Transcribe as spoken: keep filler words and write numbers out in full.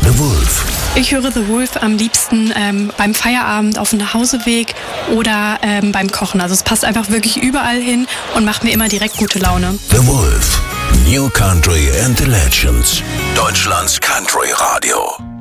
The Wolf. Ich höre The Wolf am liebsten ähm, beim Feierabend auf dem Nachhauseweg oder ähm, beim Kochen. Also es passt einfach wirklich überall hin und macht mir immer direkt gute Laune. The Wolf. New Country and the Legends. Deutschlands Country Radio.